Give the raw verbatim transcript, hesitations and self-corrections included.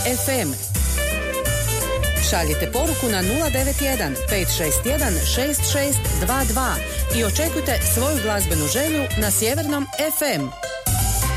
ef em. Šaljite poruku na nula devet jedan pet šest jedan šest šest dva dva i očekujte svoju glazbenu želju na Sjevernom ef em.